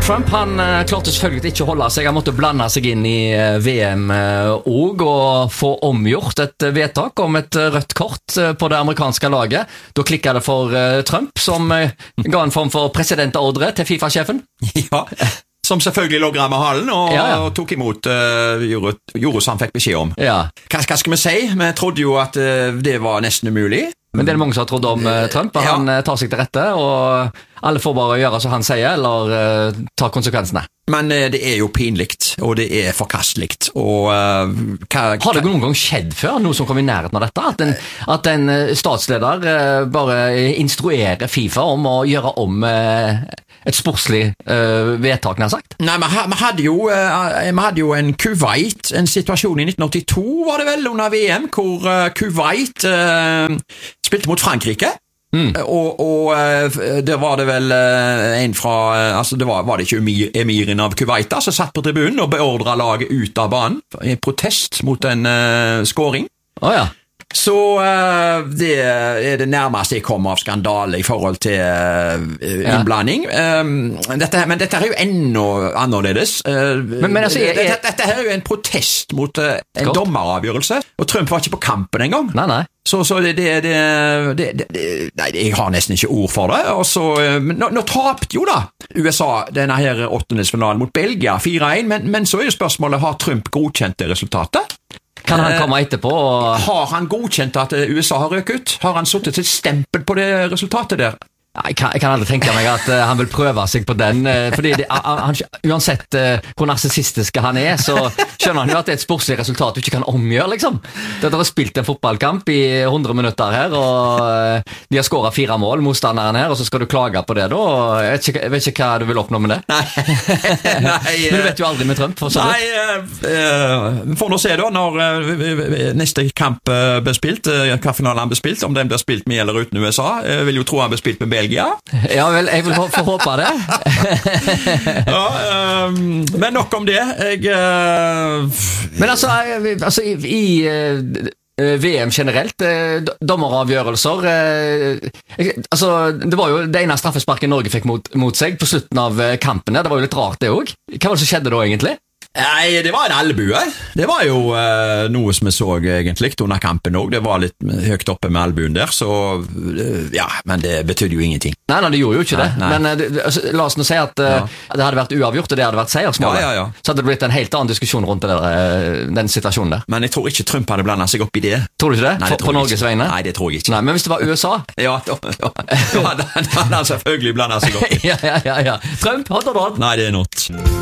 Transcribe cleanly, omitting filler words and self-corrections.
Donald Trump han klarte selvfølgelig ikke å holde seg. Han måtte blande seg inn i VM og få omgjort et vedtak om et rødt kort på det amerikanske laget. Da klikket det for Trump, som ga en form for presidentordre til FIFA-sjefen. Ja, som selvfølgelig lå med halen og tok imot gjorde som han fikk beskjed om. Ja. Hva skal vi si? Vi trodde jo at det var nesten umulig. Men det mange som har trodd om Trump, og han tar seg til rette, og alle får bare gjøre som han sier, eller ta konsekvensene. Men det jo pinligt, og det forkastligt. Og, har det noen gang skjedd før, noe som kom i nærheten av dette? At en statsleder bare instruerer FIFA om å gjøre om et sportslig vedtak, nær sagt? Nei, vi hadde jo en Kuwait, en situasjon i 1982 var det vel under VM, hvor Kuwait spilte mot Frankrike. Og det var det vel en fra, altså det var det ikke emiren av Kuwait som satt på tribunen og beordret laget ut av banen i protest mot en scoring. Ja. Så det det nærmeste jeg kom av skandale i forhold til innblanding. Men dette jo enda annerledes. Men altså, dette her jo en protest mot en dommeravgjørelse, og Trump var ikke på kampen en gang. Nei. Så nei, jeg har nesten ikke ord for det. Og så, nå tapte jo da USA denne her åttendedelsfinalen mot Belgia 4-1, men så jo spørsmålet, har Trump godkjent det resultatet? Kan han komme etterpå? Har han godkjent at USA har røket ut? Har han suttet til stempel på det resultatet der? Jeg kan aldri tenke meg at han vil prøve seg på den, fordi uansett hvor narsissistiske han så skjønner han jo at det et sportslig resultat du ikke kan omgjøre, liksom. Dere har spilt en fotballkamp i 100 minutter her, og de har skåret 4 mål, motstanderen her, og så skal du klage på det da, jeg vet ikke hva du vil oppnå med det. Nei. Men du vet jo aldri med Trump, for så vidt. Nei, får nå se da, når neste kamp blir spilt, kvartfinalen blir spilt, om den blir spilt med eller uten USA, jeg vil jo tro han blir spilt med Belgia. Ja vel, jeg vil få håpe det. Men nok om det. Men altså i VM generelt, dommeravgjørelser, altså det var jo det ene straffesparket Norge fikk mot seg på slutten av kampen, det var jo litt rart det også. Hva var det som skjedde da egentlig? Nei, det var en albue. Det var jo noe som jeg så egentlig under kampen også. Det var litt høyt oppe med albuen der, så ja, men det betydde jo ingenting. Nei, det gjorde jo ikke det. Nei. Men la oss nå si at det hadde vært uavgjort, og det hadde vært seiersmålet. Ja. Så hadde det blitt en helt annen diskusjon rundt den situasjonen der. Men jeg tror ikke Trump hadde blandet seg opp i det. Tror du ikke det? Nei, på Norges vegne? Nei, det tror jeg ikke. Nei, men hvis det var USA? Ja, da hadde han selvfølgelig blandet seg opp i. Ja. Trump, hot or not? Nei, det not.